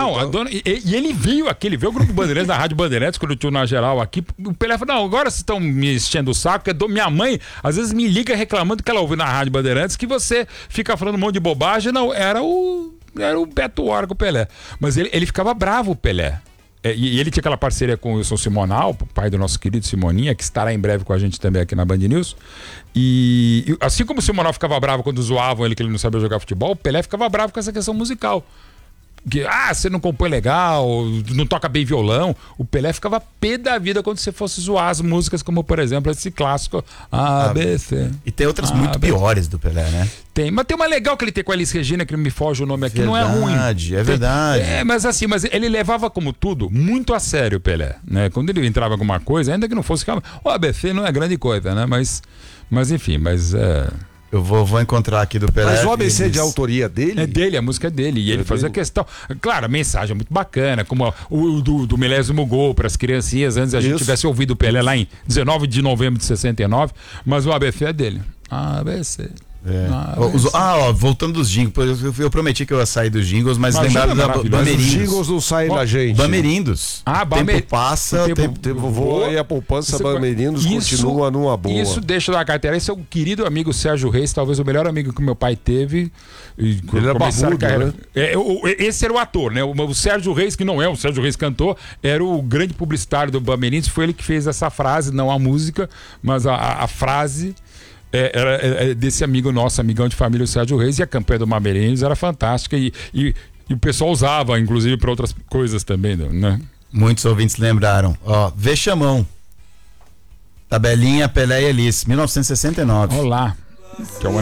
Não, e ele veio aqui, ele veio o Grupo Bandeirantes, da Rádio Bandeirantes, quando eu tinha na geral aqui. O Pelé falou: não, agora vocês estão me enchendo o saco, minha mãe às vezes me liga reclamando que ela ouve na Rádio Bandeirantes que você fica falando um monte de bobagem. Não, era o Beto Hora com o Pelé. Mas ele ficava bravo, o Pelé. E ele tinha aquela parceria com o Wilson Simonal, pai do nosso querido Simoninha, que estará em breve com a gente também aqui na Band News. E assim como o Simonal ficava bravo quando zoavam ele que ele não sabia jogar futebol, o Pelé ficava bravo com essa questão musical. Que, você não compõe legal, não toca bem violão. O Pelé ficava pé da vida quando você fosse zoar as músicas, como por exemplo esse clássico ABC. E tem outras muito piores do Pelé, né? Tem, mas tem uma legal que ele tem com a Elis Regina, que me foge o nome aqui, não é ruim. É verdade. Mas ele levava como tudo muito a sério o Pelé, né? Quando ele entrava em alguma coisa, ainda que não fosse, o ABC não é grande coisa, né? Mas enfim, eu vou encontrar aqui do Pelé. Mas o ABC é de autoria dele? É dele, a música é dele. E ele fazia questão. Claro, a mensagem é muito bacana, como o do milésimo gol para as criancinhas, antes a gente tivesse ouvido o Pelé lá em 19 de novembro de 69, mas o ABC é dele. ABC. Voltando dos jingles, eu prometi que eu ia sair dos jingles, mas lembrado da Bamerindos. Os jingles não saem da gente. Bamerindos. Tempo passa, tempo voa e a poupança Bamerindos continua numa boa. Isso deixa na carteira. Esse é o querido amigo Sérgio Reis, talvez o melhor amigo que meu pai teve. Ele é barbudo, né? Esse era o ator, né? O Sérgio Reis, que não é o Sérgio Reis cantor, era o grande publicitário do Bamerindos. Foi ele que fez essa frase, não a música, mas a frase. Era desse amigo nosso, amigão de família, o Sérgio Reis, e a campanha do Bamerindos era fantástica e o pessoal usava, inclusive, para outras coisas também, né? Muitos ouvintes lembraram. Vexamão. Tabelinha Pelé e Elis, 1969. Olá. Que é o